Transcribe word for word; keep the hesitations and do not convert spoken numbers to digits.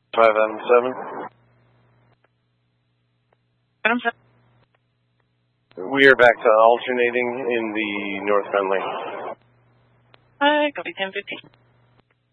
five Adam seven. Adam seven. We are back to alternating in the northbound lane. Hi, copy ten fifteen.